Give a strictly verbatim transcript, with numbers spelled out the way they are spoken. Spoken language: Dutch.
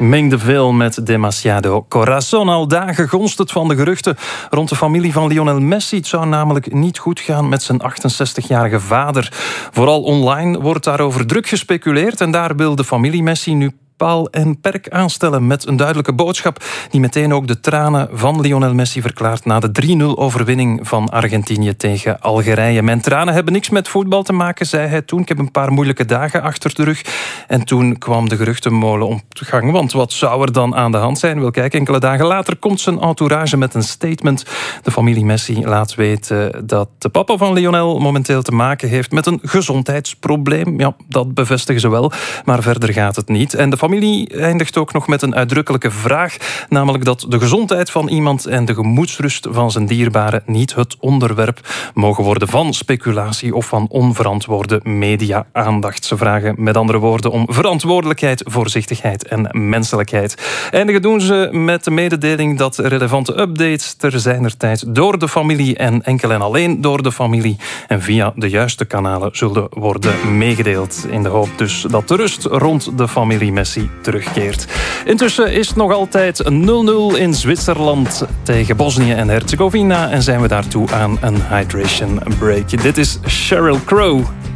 Mengde veel met Demasiado Corazon. Al dagen gonst het van de geruchten rond de familie van Lionel Messi. Het zou namelijk niet goed gaan met zijn achtenzestigjarige vader. Vooral online wordt daarover druk gespeculeerd en daar wil de familie Messi nu paal en perk aanstellen met een duidelijke boodschap die meteen ook de tranen van Lionel Messi verklaart na de drie nul overwinning van Argentinië tegen Algerije. Mijn tranen hebben niks met voetbal te maken, zei hij toen. Ik heb een paar moeilijke dagen achter de rug. En toen kwam de geruchtenmolen op gang, want wat zou er dan aan de hand zijn? Wel, kijk, enkele dagen later komt zijn entourage met een statement. De familie Messi laat weten dat de papa van Lionel momenteel te maken heeft met een gezondheidsprobleem. Ja, dat bevestigen ze wel, maar verder gaat het niet. En de familie eindigt ook nog met een uitdrukkelijke vraag, namelijk dat de gezondheid van iemand en de gemoedsrust van zijn dierbaren niet het onderwerp mogen worden van speculatie of van onverantwoorde media-aandacht. Ze vragen met andere woorden om verantwoordelijkheid, voorzichtigheid en menselijkheid. Eindigen doen ze met de mededeling dat relevante updates ter zijner tijd door de familie en enkel en alleen door de familie en via de juiste kanalen zullen worden meegedeeld. In de hoop dus dat de rust rond de familie Messi terugkeert. Intussen is het nog altijd nul nul in Zwitserland tegen Bosnië en Herzegovina en zijn we daartoe aan een hydration break. Dit is Sheryl Crow.